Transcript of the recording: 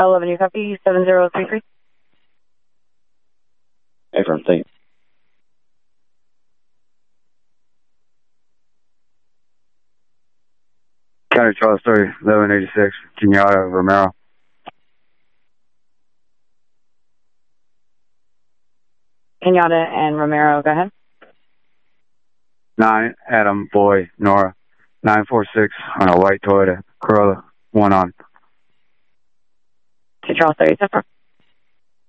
11, you copy, 7033? Affirm, thank you. County Charles 30, 1186, Kenyatta, Romero. Kenyatta and Romero, go ahead. 9, Adam, Boy, Nora. 946 on a white Toyota Corolla, 1 on. To Charles 30, so far.